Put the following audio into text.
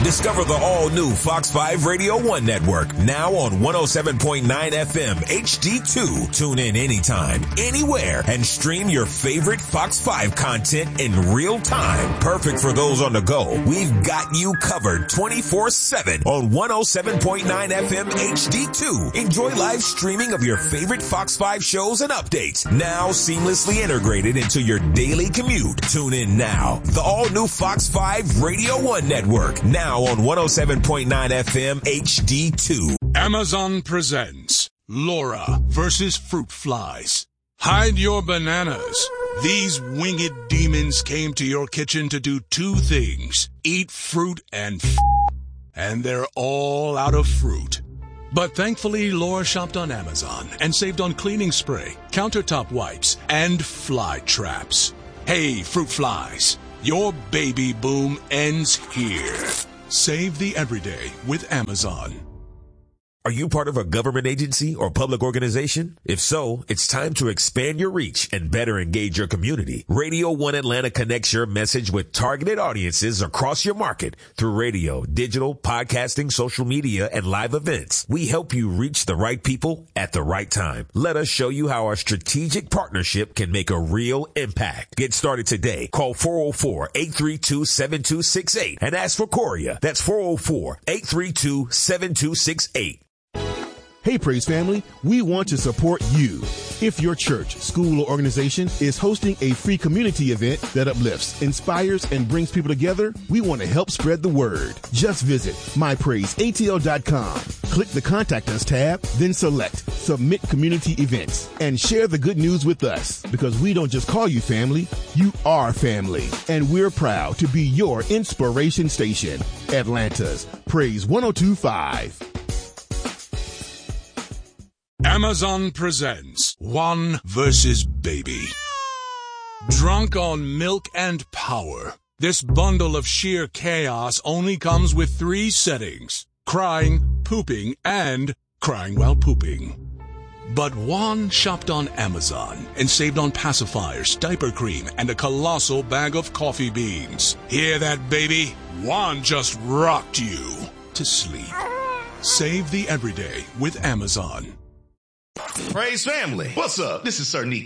Discover the all-new Fox 5 Radio 1 network, now on 107.9 FM HD2. Tune in anytime, anywhere, and stream your favorite Fox 5 content in real time. Perfect for those on the go. We've got you covered 24/7 on 107.9 FM HD2. Enjoy live streaming of your favorite Fox 5 shows and updates, now seamlessly integrated into your daily commute. Tune in now. The all-new Fox 5 Radio 1 network, now on 107.9 FM HD2. Amazon presents Laura versus Fruit Flies. Hide your bananas. These winged demons came to your kitchen to do two things: eat fruit and and they're all out of fruit. But thankfully, Laura shopped on Amazon and saved on cleaning spray, countertop wipes, and fly traps. Hey, fruit flies, your baby boom ends here. Save the everyday with Amazon. Are you part of a government agency or public organization? If so, it's time to expand your reach and better engage your community. Radio 1 Atlanta connects your message with targeted audiences across your market through radio, digital, podcasting, social media, and live events. We help you reach the right people at the right time. Let us show you how our strategic partnership can make a real impact. Get started today. Call 404-832-7268 and ask for Coria. That's 404-832-7268. Hey, Praise family, we want to support you. If your church, school, or organization is hosting a free community event that uplifts, inspires, and brings people together, we want to help spread the word. Just visit mypraiseatl.com. Click the Contact Us tab, then select Submit Community Events, and share the good news with us. Because we don't just call you family, you are family. And we're proud to be your inspiration station. Atlanta's Praise 102.5. Amazon presents One versus Baby. Drunk on milk and power, this bundle of sheer chaos only comes with 3 settings: crying, pooping, and crying while pooping. But Juan shopped on Amazon and saved on pacifiers, diaper cream, and a colossal bag of coffee beans. Hear that, baby? Juan just rocked you to sleep. Save the everyday with Amazon. Praise family. What's up? This is Sir Nico.